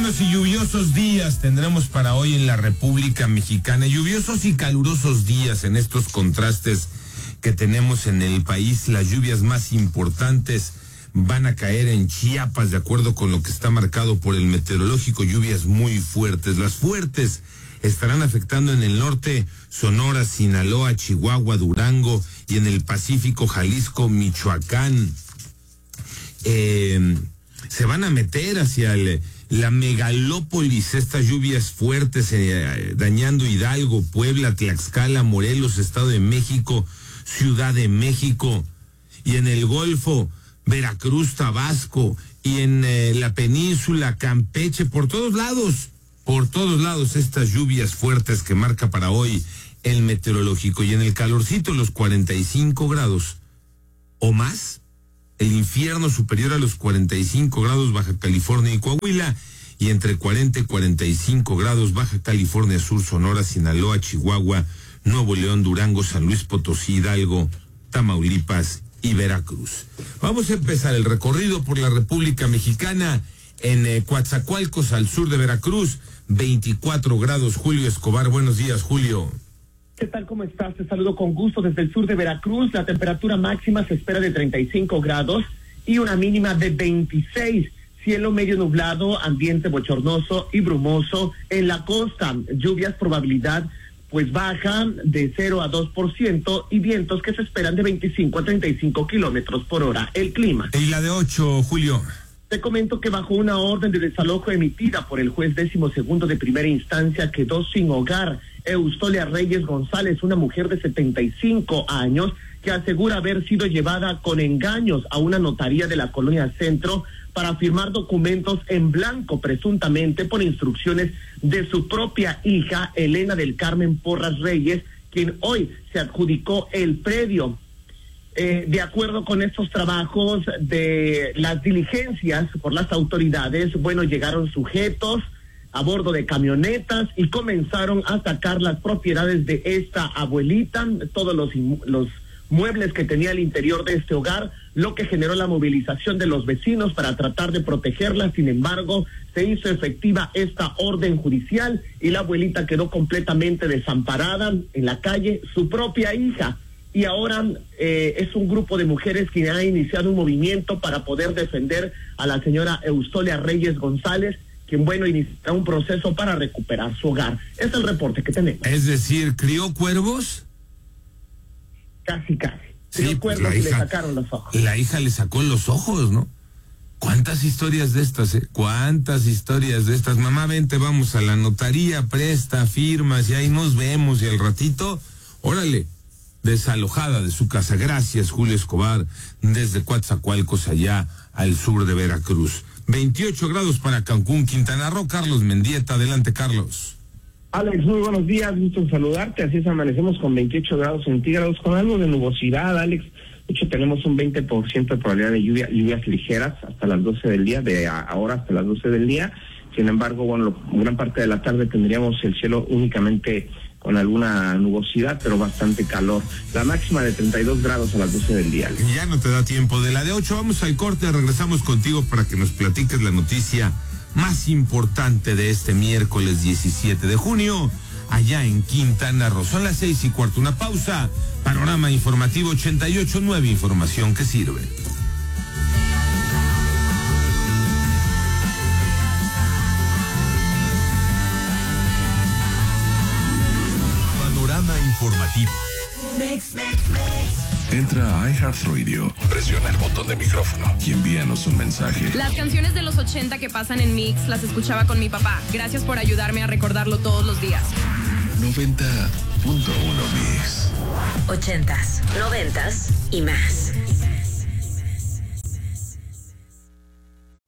Buenos y lluviosos días tendremos para hoy en la República Mexicana. Lluviosos y calurosos días en estos contrastes que tenemos en el país. Las lluvias más importantes van a caer en Chiapas, de acuerdo con lo que está marcado por el meteorológico. Lluvias muy fuertes. Las fuertes estarán afectando en el norte Sonora, Sinaloa, Chihuahua, Durango y en el Pacífico, Jalisco, Michoacán. Se van a meter hacia la megalópolis estas lluvias fuertes, dañando Hidalgo, Puebla, Tlaxcala, Morelos, Estado de México, Ciudad de México, y en el Golfo, Veracruz, Tabasco, y en la península, Campeche, por todos lados estas lluvias fuertes que marca para hoy el meteorológico. Y en el calorcito, los 45 grados o más, el infierno superior a los 45 grados Baja California y Coahuila, y entre 40 y 45 grados Baja California Sur, Sonora, Sinaloa, Chihuahua, Nuevo León, Durango, San Luis Potosí, Hidalgo, Tamaulipas y Veracruz. Vamos a empezar el recorrido por la República Mexicana. En Coatzacoalcos, al sur de Veracruz, 24 grados. Julio Escobar, buenos días, Julio. ¿Qué tal? ¿Cómo estás? Te saludo con gusto desde el sur de Veracruz. La temperatura máxima se espera de 35 grados y una mínima de 26. Cielo medio nublado, ambiente bochornoso y brumoso en la costa. Lluvias, probabilidad pues baja de 0 a 2% y vientos que se esperan de 25 a 35 kilómetros por hora. El clima. Y la de 8, Julio. Te comento que bajo una orden de desalojo emitida por el juez 12º de primera instancia quedó sin hogar Eustolia Reyes González, una mujer de 75 años que asegura haber sido llevada con engaños a una notaría de la Colonia Centro para firmar documentos en blanco, presuntamente por instrucciones de su propia hija, Elena del Carmen Porras Reyes, quien hoy se adjudicó el predio. De acuerdo con estos trabajos de las diligencias por las autoridades, llegaron sujetos a bordo de camionetas y comenzaron a sacar las propiedades de esta abuelita, todos los muebles que tenía al interior de este hogar, lo que generó la movilización de los vecinos para tratar de protegerla. Sin embargo, se hizo efectiva esta orden judicial y la abuelita quedó completamente desamparada en la calle, su propia hija. Y ahora es un grupo de mujeres que ha iniciado un movimiento para poder defender a la señora Eustolia Reyes González, quien, iniciará un proceso para recuperar su hogar. Es el reporte que tenemos. Es decir, ¿crió cuervos? Casi. Sí, crió cuervos y le sacaron los ojos. La hija le sacó los ojos, ¿no? ¿Cuántas historias de estas, ¿Cuántas historias de estas? Mamá, vente, vamos a la notaría, presta, firmas, y ahí nos vemos, y al ratito, órale, desalojada de su casa. Gracias, Julio Escobar, desde Coatzacoalcos, allá al sur de Veracruz. 28 grados para Cancún, Quintana Roo. Carlos Mendieta, adelante, Carlos. Alex, muy buenos días, gusto en saludarte. Así es, amanecemos con 28 grados centígrados, con algo de nubosidad, Alex. De hecho, tenemos un 20% de probabilidad de lluvias ligeras hasta las 12 del día, de ahora hasta las 12 del día. Sin embargo, gran parte de la tarde tendríamos el cielo únicamente con alguna nubosidad, pero bastante calor. La máxima de 32 grados a las 12 del día. Ya no te da tiempo de la de 8. Vamos al corte, regresamos contigo para que nos platiques la noticia más importante de este miércoles 17 de junio, allá en Quintana Roo. Son las 6:15, una pausa. Panorama informativo 88.9, información que sirve. Informativo. Entra a iHeartRadio, presiona el botón de micrófono y envíanos un mensaje. Las canciones de los 80 que pasan en Mix las escuchaba con mi papá. Gracias por ayudarme a recordarlo todos los días. 90.1 Mix. 80s, 90s y más.